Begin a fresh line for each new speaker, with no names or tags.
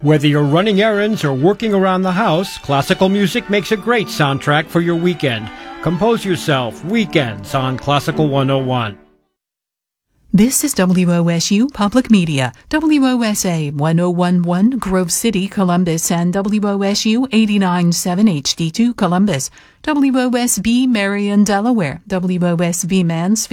Whether you're running errands or working around the house, classical music makes a great soundtrack for your weekend. Compose yourself Weekends on Classical 101.
This is WOSU Public Media, WOSA 1011 Grove City, Columbus, and WOSU 89.7 HD2 Columbus, WOSB Marion, Delaware, WOSB Mansfield.